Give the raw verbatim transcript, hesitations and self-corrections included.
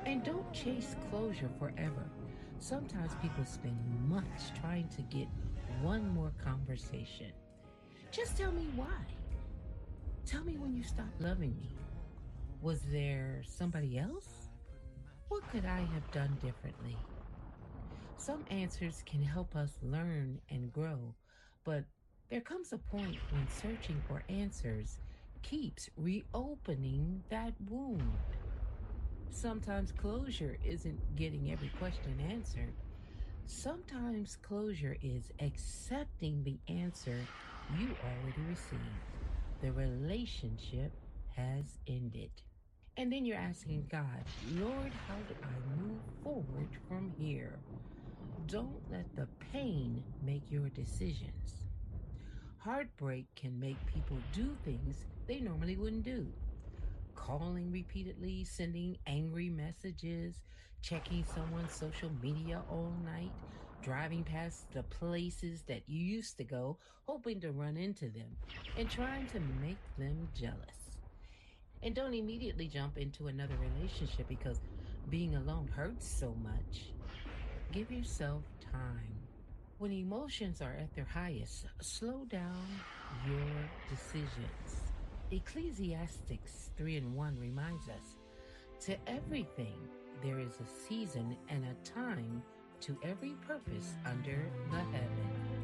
And don't chase closure forever. Sometimes people spend months trying to get one more conversation. Just tell me why. Tell me when you stopped loving me. Was there somebody else? What could I have done differently? Some answers can help us learn and grow, but there comes a point when searching for answers keeps reopening that wound. Sometimes closure isn't getting every question answered. Sometimes closure is accepting the answer you already received. The relationship has ended. And then you're asking God, Lord, how do I move forward from here? Don't let the pain make your decisions. Heartbreak can make people do things they normally wouldn't do. Calling repeatedly, sending angry messages, checking someone's social media all night, driving past the places that you used to go, hoping to run into them, and trying to make them jealous. And don't immediately jump into another relationship because being alone hurts so much. Give yourself time. When emotions are at their highest, slow down your decisions. Ecclesiastes three and one reminds us, to everything there is a season and a time to every purpose under the heaven.